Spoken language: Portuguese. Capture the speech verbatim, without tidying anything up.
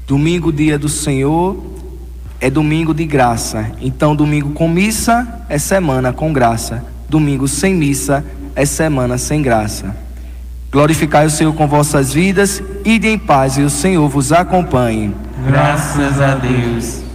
Domingo, dia do Senhor, é domingo de graça. Então, domingo com missa é semana com graça. Domingo sem missa é semana sem graça. Glorificai o Senhor com vossas vidas, ide em paz e o Senhor vos acompanhe. Graças a Deus.